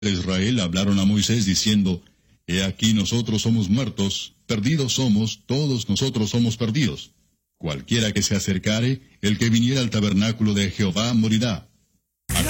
de Israel hablaron a Moisés diciendo, He aquí nosotros somos muertos, perdidos somos, todos nosotros somos perdidos. Cualquiera que se acercare, el que viniera al tabernáculo de Jehová morirá.